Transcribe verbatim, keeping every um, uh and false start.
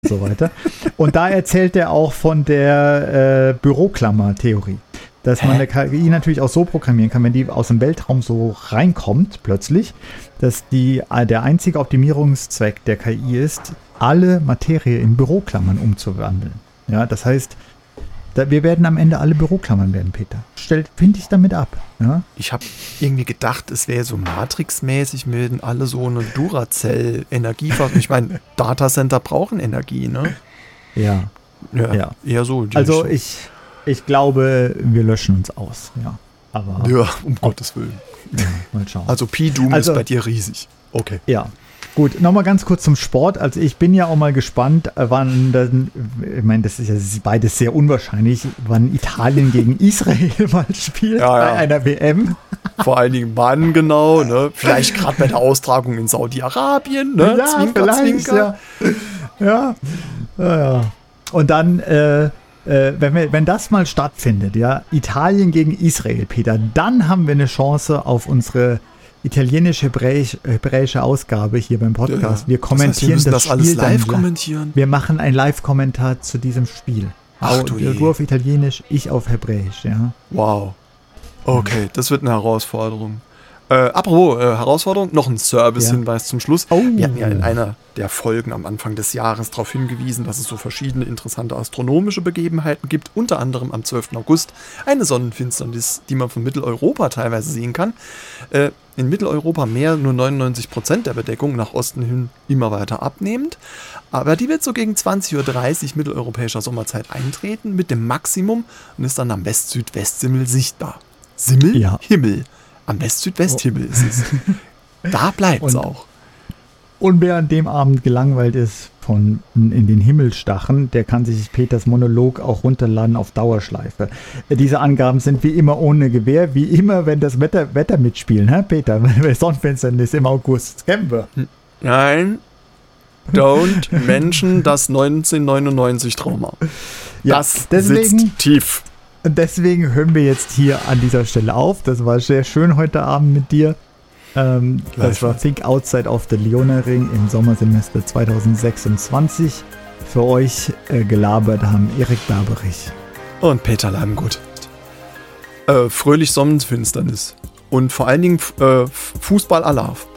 so weiter. Und da erzählt er auch von der äh, Büroklammer-Theorie. Dass man eine K I natürlich auch so programmieren kann, wenn die aus dem Weltraum so reinkommt, plötzlich, dass die, der einzige Optimierungszweck der K I ist, alle Materie in Büroklammern umzuwandeln. Ja, das heißt, da, wir werden am Ende alle Büroklammern werden, Peter. Stellt, finde ich damit ab. Ja? Ich habe irgendwie gedacht, es wäre so Matrix-mäßig, wir werden alle so eine Duracell-Energiefach. Ich meine, Datacenter brauchen Energie, ne? Ja. Ja, ja. Eher so. Also ich, ich glaube, wir löschen uns aus, ja. Aber ja, um ob, Gottes Willen. Ja, mal schauen. Also Pi-Doom also, ist bei dir riesig. Okay. Ja. Gut, nochmal ganz kurz zum Sport. Also ich bin ja auch mal gespannt, wann dann, ich meine, das ist ja beides sehr unwahrscheinlich, wann Italien gegen Israel mal spielt ja, ja. bei einer W M. Vor allen Dingen wann genau, ne? Vielleicht gerade bei der Austragung in Saudi-Arabien, ne? Ja, Zwinker, vielleicht, Zwinker. Ja. Ja. Ja, ja. Und dann, äh, äh, wenn, wir, wenn das mal stattfindet, ja, Italien gegen Israel, Peter, dann haben wir eine Chance auf unsere italienisch-hebräische Ausgabe hier beim Podcast. Wir kommentieren das, heißt, wir das, das alles Spiel live dann, kommentieren. Wir machen einen Live-Kommentar zu diesem Spiel. Ach, du, du auf Italienisch, ich auf Hebräisch, ja. Wow. Okay, das wird eine Herausforderung. Äh, apropos äh, Herausforderung, noch ein Service-Hinweis ja. zum Schluss. Oh. Wir hatten ja in einer der Folgen am Anfang des Jahres darauf hingewiesen, dass es so verschiedene interessante astronomische Begebenheiten gibt. Unter anderem am zwölften August eine Sonnenfinsternis, die man von Mitteleuropa teilweise sehen kann. Äh, in Mitteleuropa mehr, nur neunundneunzig Prozent der Bedeckung, nach Osten hin immer weiter abnehmend. Aber die wird so gegen zwanzig Uhr dreißig mitteleuropäischer Sommerzeit eintreten mit dem Maximum und ist dann am West-Südwest-Simmel sichtbar. Simmel? Ja. Himmel. Am West-Südwest-Himmel ist es. Da bleibt es auch. Und wer an dem Abend gelangweilt ist von in den Himmel stachen, der kann sich Peters Monolog auch runterladen auf Dauerschleife. Diese Angaben sind wie immer ohne Gewähr, wie immer, wenn das Wetter, Wetter mitspielen, hä, Peter? Sonnenfinsternis im August, das kennen wir. Nein, don't mention das neunzehnhundertneunundneunzig Trauma. Ja, das deswegen, sitzt tief. Und deswegen hören wir jetzt hier an dieser Stelle auf. Das war sehr schön heute Abend mit dir. Ähm, das war Think Outside of the Leona-Ring im Sommersemester zwanzig sechsundzwanzig. Für euch äh, gelabert haben Erik Berberich und Peter Leimgut. Äh, fröhlich Sonnenfinsternis. Und vor allen Dingen äh, Fußball Alarv.